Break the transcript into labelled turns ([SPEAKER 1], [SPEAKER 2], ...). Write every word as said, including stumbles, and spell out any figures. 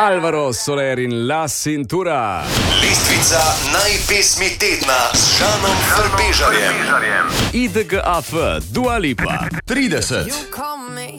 [SPEAKER 1] Alvaro Soler in La Cintura.
[SPEAKER 2] Listvica najpesmi tedna s Žanom Frbežarjem.
[SPEAKER 1] I D G A F, Dua Lipa.
[SPEAKER 2] trideset.